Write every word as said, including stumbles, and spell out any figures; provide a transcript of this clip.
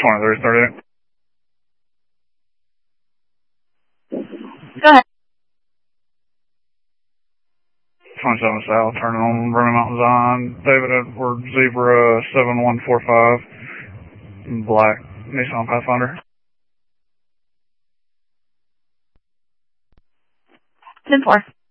twenty-three thirty-eight. Go ahead. twenty-seven South, turning on Roman Mountain Zion, David Edward Zebra seven one four five, black Nissan Pathfinder. ten four.